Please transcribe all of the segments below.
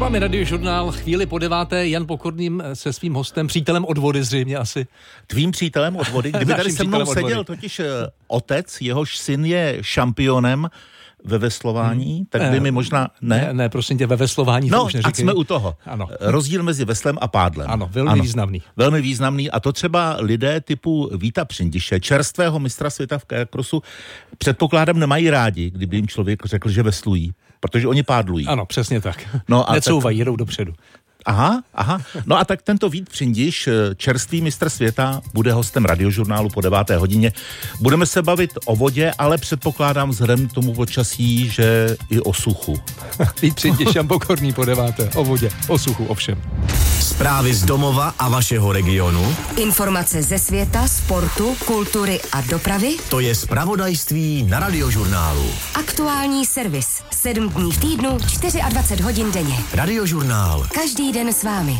vámi Radiožurnál, chvíli po 9. Jan Pokorným se svým hostem, přítelem od vody zřejmě asi. Tvým přítelem od vody? Kdyby tady se mnou seděl totiž otec, jehož syn je šampionem ve veslování, tak by mi možná... Ne, prosím tě, ve veslování to už neříkej. Ať jsme u toho. Ano. Rozdíl mezi veslem a pádlem. Ano, velmi významný. Velmi významný a to třeba lidé typu Víta Přindiše, čerstvého mistra světa v kajakrosu, předpokládám nemají rádi, kdyby jim člověk řekl, že veslují, protože oni pádlují. Ano, přesně tak. No a necouvají, jedou dopředu. Aha. No a tak tento Vít Přindiš, čerstvý mistr světa, bude hostem Radiožurnálu po 9. hodině. Budeme se bavit o vodě, ale předpokládám vzhledem k tomu počasí, že i o suchu. Vít Přindiš, Jan Pokorný po 9. O vodě, o suchu, ovšem. Zprávy z domova a vašeho regionu. Informace ze světa, sportu, kultury a dopravy. To je zpravodajství na Radiožurnálu. Aktuální servis. 7 dní v týdnu, 24 hodin denně. Radiožurnál. Každý den s vámi.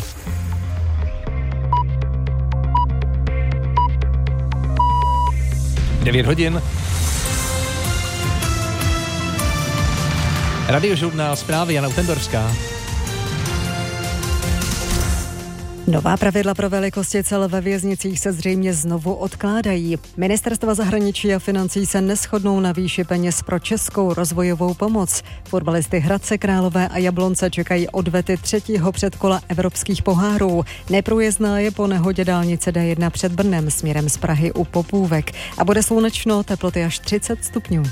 Devět hodin. Radiožurnál, zprávy Jana Utendorská. Nová pravidla pro velikosti cel ve věznicích se zřejmě znovu odkládají. Ministerstva zahraničí a financí se neshodnou na výši peněz pro českou rozvojovou pomoc. Fotbalisty Hradce Králové a Jablonce čekají odvety 3. předkola evropských pohárů. Neprůjezdná je po nehodě dálnice D1 před Brnem směrem z Prahy u Popůvek. A bude slunečno, teploty až 30 stupňů.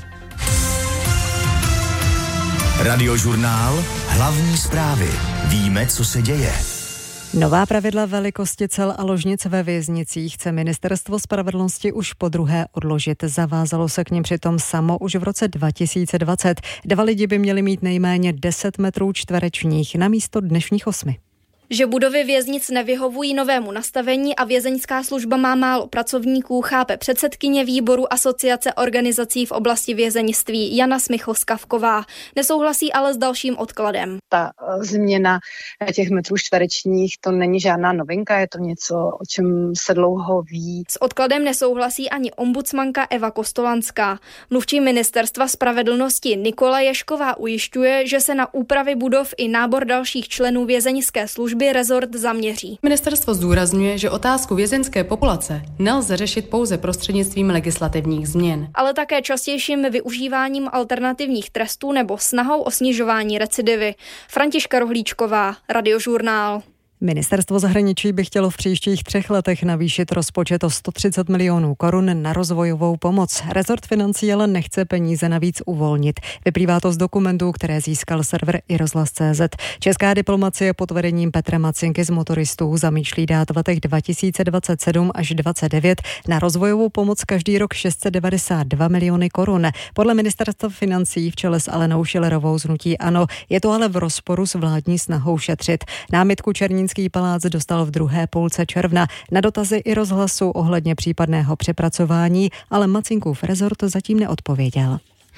Radiožurnál, hlavní zprávy. Víme, co se děje. Nová pravidla velikosti cel a ložnic ve věznicích chce Ministerstvo spravedlnosti už podruhé odložit. Zavázalo se k nim přitom samo už v roce 2020. 2 lidi by měli mít nejméně 10 metrů čtverečních namísto dnešních 8. Že budovy věznic nevyhovují novému nastavení a vězeňská služba má málo pracovníků, chápe předsedkyně výboru Asociace organizací v oblasti vězeňství Jana Smichl-Skavková. Nesouhlasí ale s dalším odkladem. Ta změna těch metrů čtverečních, to není žádná novinka, je to něco, o čem se dlouho ví. S odkladem nesouhlasí ani ombudsmanka Eva Kostolanská. Mluvčí Ministerstva spravedlnosti Nikola Ješková ujišťuje, že se na úpravy budov i nábor dalších členů vězeňské služby rezort zaměří. Ministerstvo zdůrazňuje, že otázku vězeňské populace nelze řešit pouze prostřednictvím legislativních změn, ale také častějším využíváním alternativních trestů nebo snahou o snižování recidivy. Františka Rohlíčková, Radiožurnál. Ministerstvo zahraničí by chtělo v příštích 3 letech navýšit rozpočet o 130 milionů korun na rozvojovou pomoc. Rezort financí ale nechce peníze navíc uvolnit. Vyplývá to z dokumentů, které získal server iRozhlas.cz. Česká diplomacie pod vedením Petra Macinky z motoristů zamýšlí dát v letech 2027 až 2029 na rozvojovou pomoc každý rok 692 miliony korun. Podle ministerstva financí v čele s Alenou Schillerovou z hnutí ANO je to ale v rozporu s vládní snahou šetřit. Námitku Černínský palác dostal v druhé půlce června. Na dotazy iRozhlasu ohledně případného přepracování, ale Macinkův rezort zatím neodpověděl.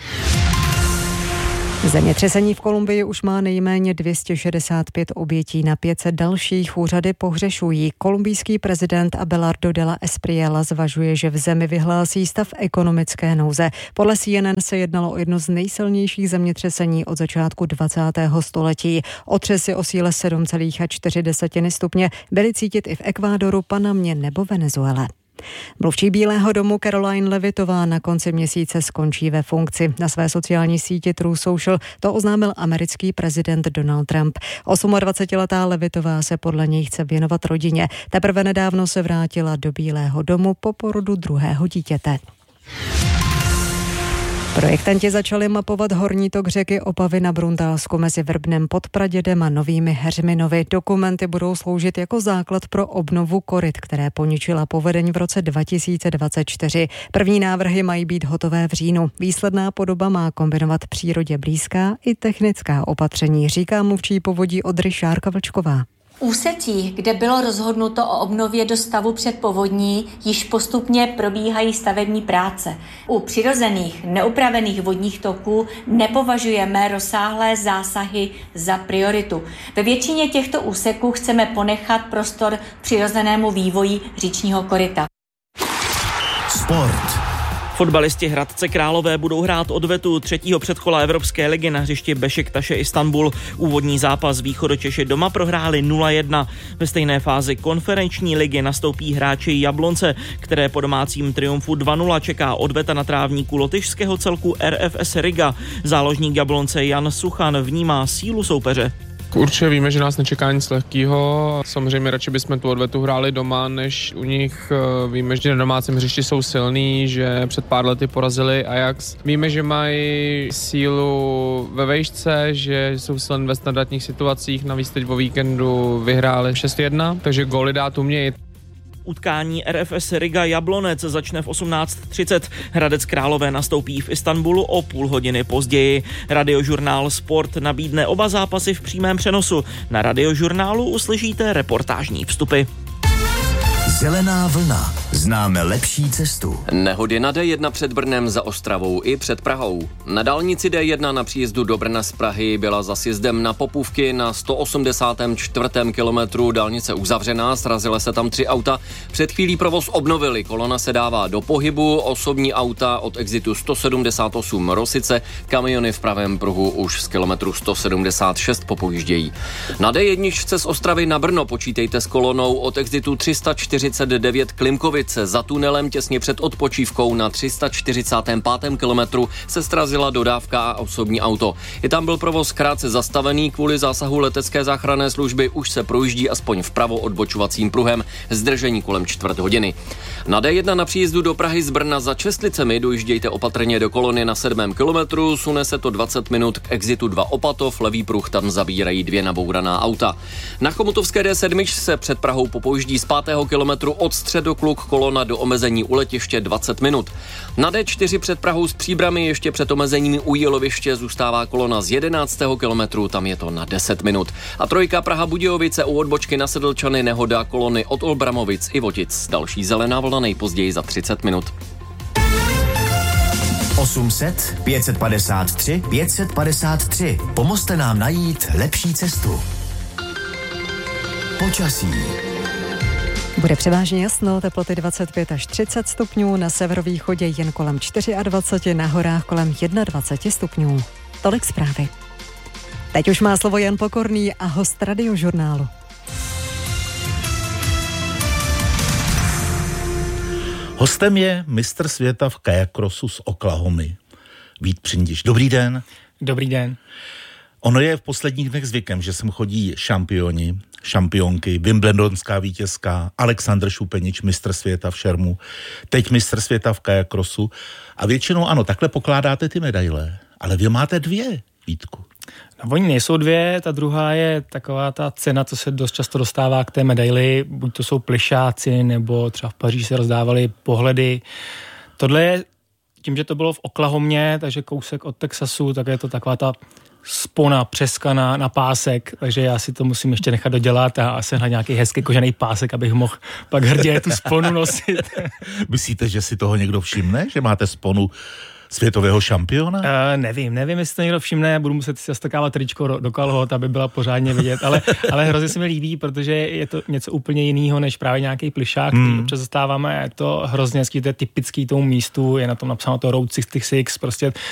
Zemětřesení v Kolumbii už má nejméně 265 obětí, na 500 dalších úřady pohřešují. Kolumbijský prezident Abelardo de la Espriella zvažuje, že v zemi vyhlásí stav ekonomické nouze. Podle CNN se jednalo o jedno z nejsilnějších zemětřesení od začátku 20. století. Otřesy o síle 7,4 stupně byly cítit i v Ekvádoru, Panamě nebo Venezuele. Mluvčí Bílého domu Caroline Levitová na konci měsíce skončí ve funkci. Na své sociální síti Truth Social to oznámil americký prezident Donald Trump. 28letá Levitová se podle něj chce věnovat rodině. Teprve nedávno se vrátila do Bílého domu po porodu druhého dítěte. Projektanti začali mapovat horní tok řeky Opavy na Bruntálsku mezi Vrbnem pod Pradědem a Novými Heřminovy. Dokumenty budou sloužit jako základ pro obnovu koryt, které poničila povodeň v roce 2024. První návrhy mají být hotové v říjnu. Výsledná podoba má kombinovat přírodě blízká i technická opatření, říká mluvčí povodí Odry Šárka Vlčková. Úsecích, kde bylo rozhodnuto o obnově do stavu před povodní, již postupně probíhají stavební práce. U přirozených, neupravených vodních toků nepovažujeme rozsáhlé zásahy za prioritu. Ve většině těchto úseků chceme ponechat prostor přirozenému vývoji říčního koryta. Sport. Fotbalisti Hradce Králové budou hrát odvetu 3. předkola Evropské ligy na hřišti Bešiktaše Istanbul. Úvodní zápas Východočeši doma prohráli 0-1. Ve stejné fázi konferenční ligy nastoupí hráči Jablonce, které po domácím triumfu 2-0 čeká odveta na trávníku lotyšského celku RFS Riga. Záložník Jablonce Jan Suchan vnímá sílu soupeře. Určitě víme, že nás nečeká nic lehkýho. Samozřejmě radši bychom tu odvetu hráli doma, než u nich. Víme, že na domácím hřišti jsou silný, že před pár lety porazili Ajax. Víme, že mají sílu ve vejšce, že jsou silní ve standardních situacích. Navíc teď o víkendu vyhráli 6-1, takže góly dát umějí. Utkání RFS Riga Jablonec začne v 18:30. Hradec Králové nastoupí v Istanbulu o půl hodiny později. Radiožurnál Sport nabídne oba zápasy v přímém přenosu. Na Radiožurnálu uslyšíte reportážní vstupy. Zelená vlna. Známe lepší cestu. Nehody na D1 před Brnem, za Ostravou i před Prahou. Na dálnici D1 na příjezdu do Brna z Prahy byla za sjezdem na Popůvky na 184. kilometru dálnice uzavřená, srazily se tam 3 auta. Před chvílí provoz obnovili, kolona se dává do pohybu, osobní auta od exitu 178 Rosice, kamiony v pravém pruhu už z kilometru 176 popojíždějí. Na D1 z Ostravy na Brno počítejte s kolonou od exitu 349 Klimkovice. Za tunelem těsně před odpočívkou na 345. kilometru se srazila dodávka a osobní auto. I tam byl provoz krátce zastavený kvůli zásahu letecké záchranné služby, už se projíždí aspoň vpravo odbočovacím pruhem, zdržení kolem 1/4 hodiny. Na D1 na příjezdu do Prahy z Brna za Čestlicemi dojíždějte opatrně do kolony na 7. kilometru, sune se to 20 minut k exitu 2 Opatov, levý pruh tam zabírají 2 nabouraná auta. Na Chomutovské D7 se před Prahou popojíždí z 5. kilometru od Středokluk kolona do omezení u letiště 20 minut. Na D4 před Prahou s Příbrami ještě před omezením u Jíloviště zůstává kolona z 11. kilometru, tam je to na 10 minut. A 3. Praha Budějovice u odbočky na Sedlčany nehoda, kolony od Olbramovic i Votic. Další zelená vlna nejpozději za 30 minut. 800 553 553. Pomozte nám najít lepší cestu. Počasí. Bude převážně jasno, teploty 25 až 30 stupňů, na severovýchodě jen kolem 24, na horách kolem 21 stupňů. Tolik zprávy. Teď už má slovo Jan Pokorný a host Radiožurnálu. Hostem je mistr světa v kajakrosu z Oklahomy, Vít Přindiš. Dobrý den. Dobrý den. Ono je v posledních dnech zvykem, že sem chodí šampioni, šampionky, Wimbledonská vítězka, Alexandr Šupenič, mistr světa v šermu, teď mistr světa v kajakrosu. A většinou ano, takhle pokládáte ty medaile, ale vy máte 2, Vítku. No, oni nejsou 2, ta druhá je taková ta cena, co se dost často dostává k té medaili, buď to jsou plišáci, nebo třeba v Paříži se rozdávaly pohledy. Tohle je, tím, že to bylo v Oklahomě, takže kousek od Texasu, tak je to taková ta spona přeska na pásek, takže já si to musím ještě nechat dodělat a sehnat nějaký hezký kožený pásek, abych mohl pak hrdě tu sponu nosit. Myslíte, že si toho někdo všimne, že máte sponu světového šampiona? Nevím, jestli to někdo všimne, budu muset si zastakávat tričko do kalhot, aby byla pořádně vidět, ale hrozně se mi líbí, protože je to něco úplně jiného, než právě nějaký plišák, který občas zastáváme, je to hrozně hezký, to je typický tomu místu, je na tom napsáno to Road 66, prostě